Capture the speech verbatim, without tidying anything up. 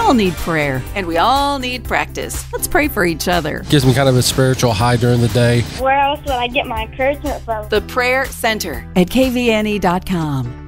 all need prayer, and we all need practice. Let's pray for each other. Gives me kind of a spiritual high during the day. Where else would I get my encouragement from? The Prayer Center at K V N E dot com.